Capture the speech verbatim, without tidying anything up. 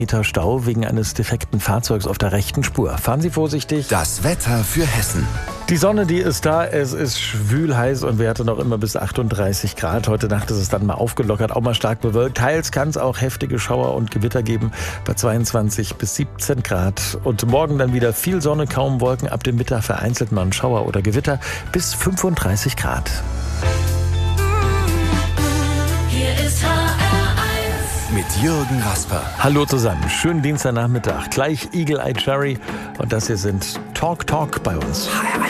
Meter Stau wegen eines defekten Fahrzeugs auf der rechten Spur. Fahren Sie vorsichtig. Das Wetter für Hessen. Die Sonne, die ist da. Es ist schwül heiß und Werte noch immer bis achtunddreißig Grad. Heute Nacht ist es dann mal aufgelockert, auch mal stark bewölkt. Teils kann es auch heftige Schauer und Gewitter geben bei zweiundzwanzig bis siebzehn Grad. Und morgen dann wieder viel Sonne, kaum Wolken. Ab dem Mittag vereinzelt mal ein Schauer oder Gewitter bis fünfunddreißig Grad. Hier ist H R eins. Mit Jürgen Rasper. Hallo zusammen, schönen Dienstagnachmittag. Gleich Eagle Eye Cherry und das hier sind Talk Talk bei uns. H R eins.